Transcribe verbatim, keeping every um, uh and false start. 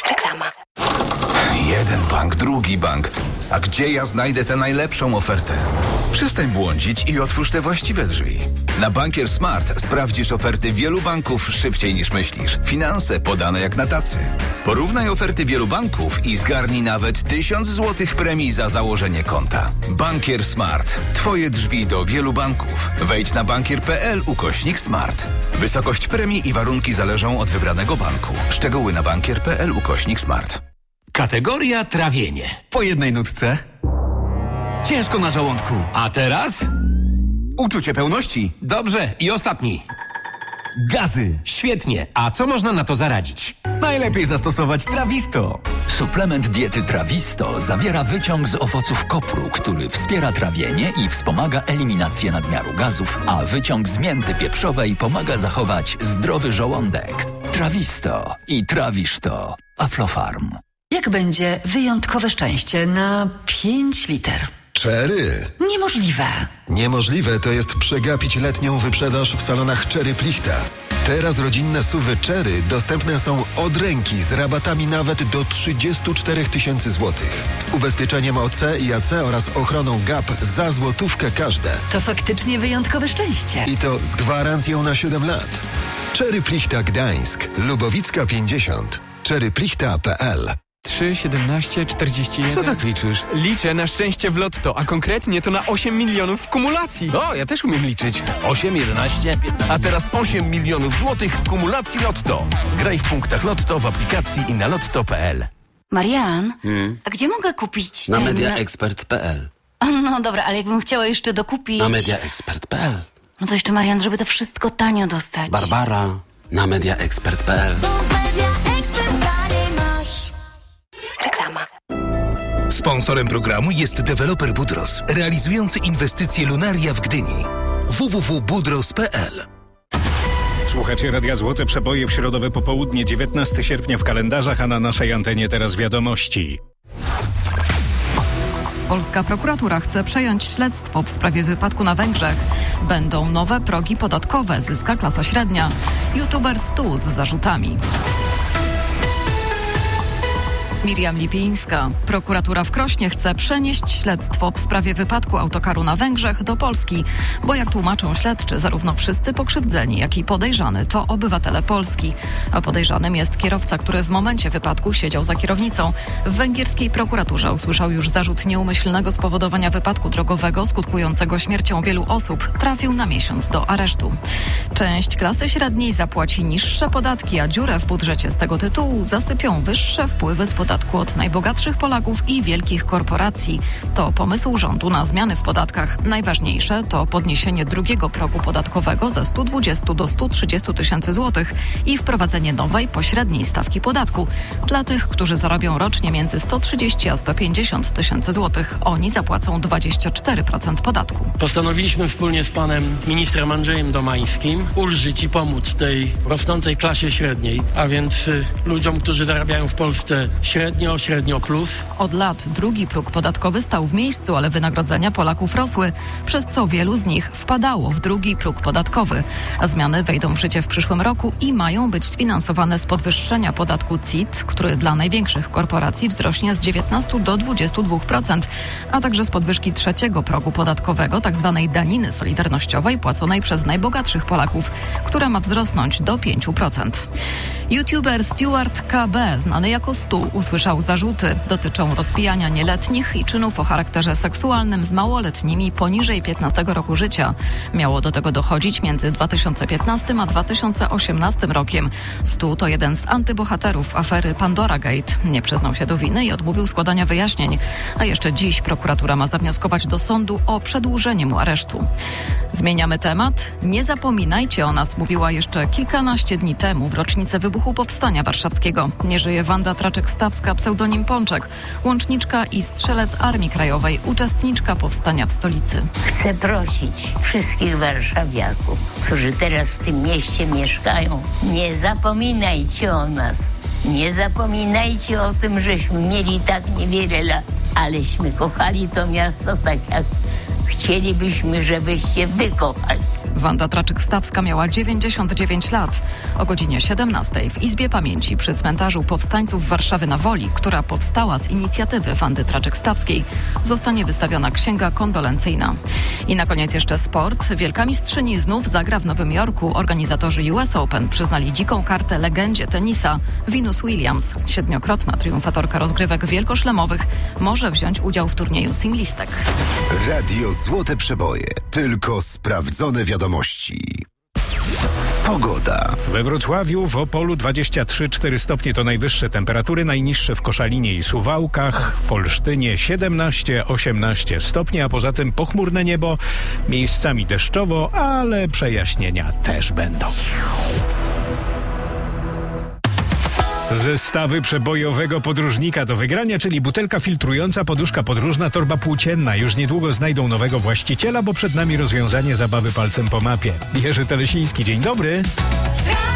Reklama. Jeden bank, drugi bank. A gdzie ja znajdę tę najlepszą ofertę? Przestań błądzić i otwórz te właściwe drzwi. Na Bankier Smart sprawdzisz oferty wielu banków szybciej niż myślisz. Finanse podane jak na tacy. Porównaj oferty wielu banków i zgarnij nawet tysiąc złotych premii za założenie konta. Bankier Smart. Twoje drzwi do wielu banków. Wejdź na bankier.pl ukośnik smart. Wysokość premii i warunki zależą od wybranego banku. Szczegóły na bankier.pl ukośnik smart. Kategoria trawienie. Po jednej nutce. Ciężko na żołądku. A teraz? Uczucie pełności. Dobrze, i ostatni. Gazy. Świetnie. A co można na to zaradzić? Najlepiej zastosować Trawisto. Suplement diety Trawisto zawiera wyciąg z owoców kopru, który wspiera trawienie i wspomaga eliminację nadmiaru gazów, a wyciąg z mięty pieprzowej pomaga zachować zdrowy żołądek. Trawisto i trawisz to. Aflofarm. Jak będzie wyjątkowe szczęście na pięć liter? Cherry. Niemożliwe. Niemożliwe to jest przegapić letnią wyprzedaż w salonach Cherry Plichta. Teraz rodzinne suwy Cherry dostępne są od ręki z rabatami nawet do trzydzieści cztery tysiące złotych. Z ubezpieczeniem O C i A C oraz ochroną G A P za złotówkę każde. To faktycznie wyjątkowe szczęście. I to z gwarancją na siedem lat. Cherry Plichta Gdańsk, Lubowicka pięćdziesiąt. cherry plichta kropka p l. trzy, siedemnaście, czterdzieści jeden. Co tak liczysz? Liczę na szczęście w lotto, a konkretnie to na osiem milionów w kumulacji. O, ja też umiem liczyć. osiem, jedenaście, piętnaście. A teraz osiem milionów złotych w kumulacji Lotto. Graj w punktach Lotto w aplikacji i na lotto kropka p l. Marian, hmm? a gdzie mogę kupić Na ten... mediaexpert kropka p l. No dobra, ale jakbym chciała jeszcze dokupić... Na mediaexpert kropka p l. No to jeszcze, Marian, żeby to wszystko tanio dostać. Barbara, na mediaexpert kropka p l. Reklama. Sponsorem programu jest deweloper Budros, realizujący inwestycje Lunaria w Gdyni. w w w kropka budros kropka p l. Słuchacie Radia Złote Przeboje w środowe popołudnie, dziewiętnastego sierpnia w kalendarzach, a na naszej antenie teraz wiadomości. Polska prokuratura chce przejąć śledztwo w sprawie wypadku na Węgrzech. Będą nowe progi podatkowe, zyska klasa średnia. YouTuber stu z zarzutami. Miriam Lipińska. Prokuratura w Krośnie chce przenieść śledztwo w sprawie wypadku autokaru na Węgrzech do Polski, bo jak tłumaczą śledczy, zarówno wszyscy pokrzywdzeni, jak i podejrzany to obywatele Polski. A podejrzanym jest kierowca, który w momencie wypadku siedział za kierownicą. W węgierskiej prokuraturze usłyszał już zarzut nieumyślnego spowodowania wypadku drogowego skutkującego śmiercią wielu osób. Trafił na miesiąc do aresztu. Część klasy średniej zapłaci niższe podatki, a dziurę w budżecie z tego tytułu zasypią wyższe wpływy z podatku od najbogatszych Polaków i wielkich korporacji. To pomysł rządu na zmiany w podatkach. Najważniejsze to podniesienie drugiego progu podatkowego ze stu dwudziestu do stu trzydziestu tysięcy złotych i wprowadzenie nowej, pośredniej stawki podatku. Dla tych, którzy zarabią rocznie między sto trzydzieści a sto pięćdziesiąt tysięcy złotych, oni zapłacą dwadzieścia cztery procent podatku. Postanowiliśmy wspólnie z panem ministrem Andrzejem Domańskim ulżyć i pomóc tej rosnącej klasie średniej, a więc y, ludziom, którzy zarabiają w Polsce średnio, średnio plus. Od lat drugi próg podatkowy stał w miejscu, ale wynagrodzenia Polaków rosły, przez co wielu z nich wpadało w drugi próg podatkowy. A zmiany wejdą w życie w przyszłym roku i mają być sfinansowane z podwyższenia podatku C I T, który dla największych korporacji wzrośnie z dziewiętnastu do dwudziestu dwóch procent, a także z podwyżki trzeciego progu podatkowego, tzw. daniny solidarnościowej płaconej przez najbogatszych Polaków, która ma wzrosnąć do pięciu procent. YouTuber Stuart K B, znany jako Stu, usłyszał zarzuty. Dotyczą rozpijania nieletnich i czynów o charakterze seksualnym z małoletnimi poniżej piętnastego roku życia. Miało do tego dochodzić między dwa tysiące piętnastym a dwa tysiące osiemnastym rokiem. Stu to jeden z antybohaterów afery Pandora Gate. Nie przyznał się do winy i odmówił składania wyjaśnień. A jeszcze dziś prokuratura ma zawnioskować do sądu o przedłużenie mu aresztu. Zmieniamy temat. Nie zapominajcie o nas, mówiła jeszcze kilkanaście dni temu w rocznicę wybuchu Powstania Warszawskiego. Nie żyje Wanda Traczek-Stawska, pseudonim Pączek, łączniczka i strzelec Armii Krajowej, uczestniczka powstania w stolicy. Chcę prosić wszystkich warszawiaków, którzy teraz w tym mieście mieszkają, nie zapominajcie o nas. Nie zapominajcie o tym, żeśmy mieli tak niewiele lat, aleśmy kochali to miasto tak, jak chcielibyśmy, żebyście wy kochali. Wanda Traczyk-Stawska miała dziewięćdziesiąt dziewięć lat. O godzinie siedemnastej w Izbie Pamięci przy cmentarzu powstańców Warszawy na Woli, która powstała z inicjatywy Wandy Traczyk-Stawskiej, zostanie wystawiona księga kondolencyjna. I na koniec jeszcze sport. Wielka mistrzyni znów zagra w Nowym Jorku. Organizatorzy U S Open przyznali dziką kartę legendzie tenisa Venus Williams. Siedmiokrotna triumfatorka rozgrywek wielkoszlemowych może wziąć udział w turnieju singlistek. Radio Złote Przeboje. Tylko sprawdzone wiadomości. Pogoda. We Wrocławiu, w Opolu dwadzieścia trzy przecinek cztery stopnie to najwyższe temperatury, najniższe w Koszalinie i Suwałkach, w Olsztynie siedemnaście przecinek osiemnaście stopni, a poza tym pochmurne niebo, miejscami deszczowo, ale przejaśnienia też będą. Zestawy przebojowego podróżnika do wygrania, czyli butelka filtrująca, poduszka podróżna, torba płócienna. Już niedługo znajdą nowego właściciela, bo przed nami rozwiązanie zabawy palcem po mapie. Jerzy Telesiński, dzień dobry.